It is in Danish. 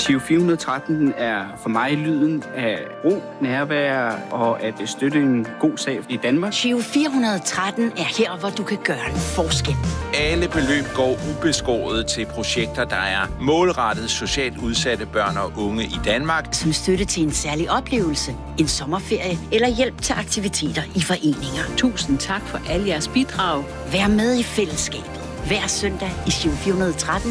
Giro 413 er for mig lyden af ro, nærvær og at støtte en god sag i Danmark. Giro 413 er her, hvor du kan gøre en forskel. Alle beløb går ubeskåret til projekter, der er målrettet socialt udsatte børn og unge i Danmark. Som støtte til en særlig oplevelse, en sommerferie eller hjælp til aktiviteter i foreninger. Tusind tak for alle jeres bidrag. Vær med i fællesskabet. Hver søndag i Giro 413